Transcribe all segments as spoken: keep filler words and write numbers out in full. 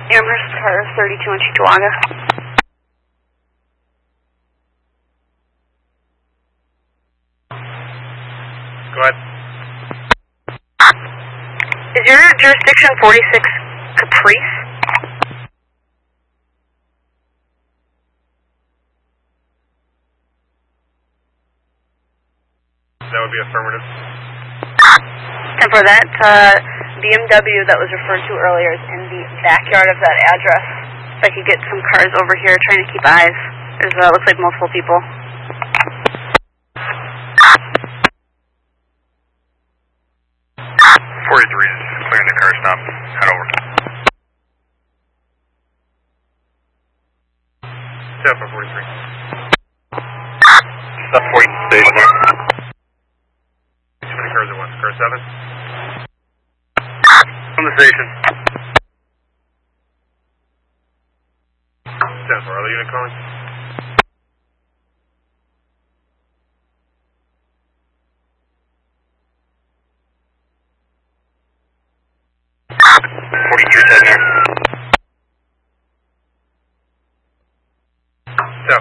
Amherst car thirty-two in Cheektowaga. Go ahead. Is your jurisdiction forty-six Caprice? That would be affirmative. And for that, uh, B M W that was referred to earlier is in the backyard of that address. If I could get some cars over here trying to keep eyes. There's, uh, looks like multiple people. forty-three is clearing the car stop. Head over. Step for forty-three. Stop forty station. How many cars at once? Car seven? From the station. ten four, other unit calling? forty-three ten there. Step.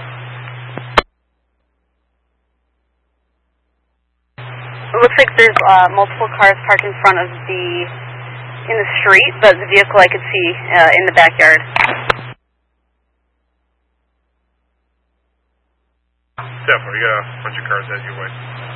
It looks like there's uh, multiple cars parked in front of the, in the street, but the vehicle I could see uh, in the backyard. Step, we got a bunch of cars headed your way.